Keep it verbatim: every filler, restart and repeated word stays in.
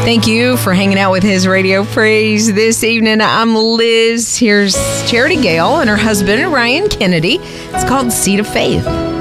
Thank you for hanging out with His Radio Praise this evening. I'm Liz. Here's Charity Gale and her husband, Ryan Kennedy. It's called Seed of Faith.